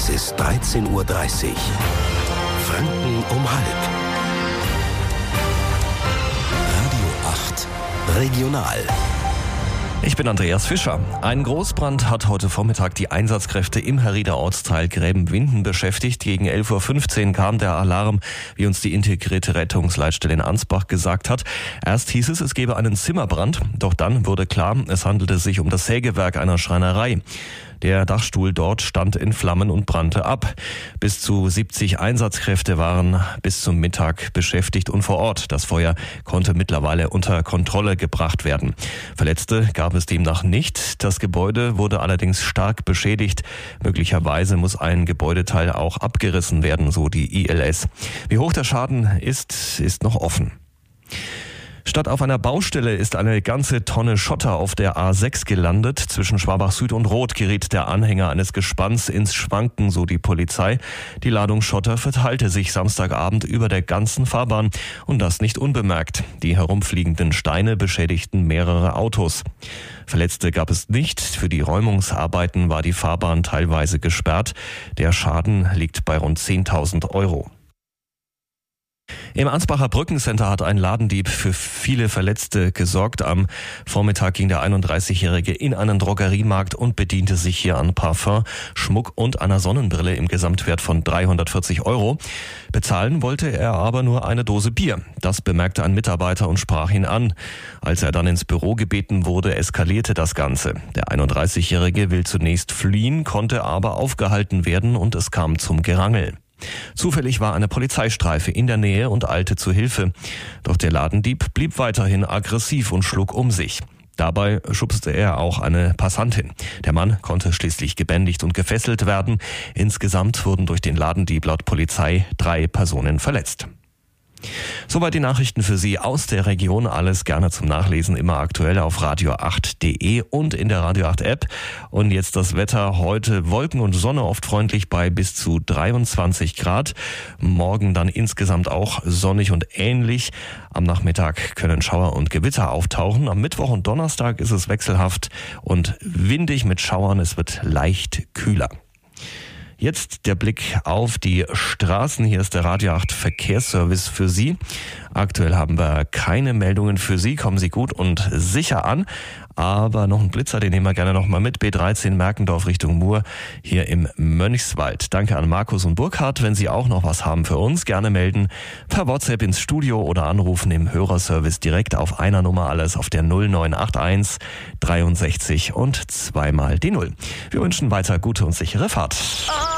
Es ist 13:30 Uhr. Franken um halb. Radio 8 Regional. Ich bin Andreas Fischer. Ein Großbrand hat heute Vormittag die Einsatzkräfte im Herrieder Ortsteil Gräbenwinden beschäftigt. Gegen 11:15 Uhr kam der Alarm, wie uns die integrierte Rettungsleitstelle in Ansbach gesagt hat. Erst hieß es gebe einen Zimmerbrand, doch dann wurde klar, es handelte sich um das Sägewerk einer Schreinerei. Der Dachstuhl dort stand in Flammen und brannte ab. Bis zu 70 Einsatzkräfte waren bis zum Mittag beschäftigt und vor Ort. Das Feuer konnte mittlerweile unter Kontrolle gebracht werden. Verletzte gab es demnach nicht. Das Gebäude wurde allerdings stark beschädigt. Möglicherweise muss ein Gebäudeteil auch abgerissen werden, so die ILS. Wie hoch der Schaden ist noch offen. Statt auf einer Baustelle ist eine ganze Tonne Schotter auf der A6 gelandet. Zwischen Schwabach Süd und Roth geriet der Anhänger eines Gespanns ins Schwanken, so die Polizei. Die Ladung Schotter verteilte sich Samstagabend über der ganzen Fahrbahn und das nicht unbemerkt. Die herumfliegenden Steine beschädigten mehrere Autos. Verletzte gab es nicht. Für die Räumungsarbeiten war die Fahrbahn teilweise gesperrt. Der Schaden liegt bei rund 10.000 Euro. Im Ansbacher Brückencenter hat ein Ladendieb für viele Verletzte gesorgt. Am Vormittag ging der 31-Jährige in einen Drogeriemarkt und bediente sich hier an Parfum, Schmuck und einer Sonnenbrille im Gesamtwert von 340 Euro. Bezahlen wollte er aber nur eine Dose Bier. Das bemerkte ein Mitarbeiter und sprach ihn an. Als er dann ins Büro gebeten wurde, eskalierte das Ganze. Der 31-Jährige will zunächst fliehen, konnte aber aufgehalten werden und es kam zum Gerangel. Zufällig war eine Polizeistreife in der Nähe und eilte zu Hilfe. Doch der Ladendieb blieb weiterhin aggressiv und schlug um sich. Dabei schubste er auch eine Passantin. Der Mann konnte schließlich gebändigt und gefesselt werden. Insgesamt wurden durch den Ladendieb laut Polizei 3 Personen verletzt. Soweit die Nachrichten für Sie aus der Region. Alles gerne zum Nachlesen, immer aktuell auf radio8.de und in der Radio 8 App. Und jetzt das Wetter. Heute Wolken und Sonne, oft freundlich bei bis zu 23 Grad. Morgen dann insgesamt auch sonnig und ähnlich. Am Nachmittag können Schauer und Gewitter auftauchen. Am Mittwoch und Donnerstag ist es wechselhaft und windig mit Schauern. Es wird leicht kühler. Jetzt der Blick auf die Straßen. Hier ist der Radio 8 Verkehrsservice für Sie. Aktuell haben wir keine Meldungen für Sie. Kommen Sie gut und sicher an. Aber noch ein Blitzer, den nehmen wir gerne noch mal mit. B13 Merkendorf Richtung Mur hier im Mönchswald. Danke an Markus und Burkhard. Wenn Sie auch noch was haben für uns, gerne melden. Per WhatsApp ins Studio oder anrufen im Hörerservice direkt auf einer Nummer. Alles auf der 0981 63 und zweimal die 0. Wir wünschen weiter gute und sichere Fahrt.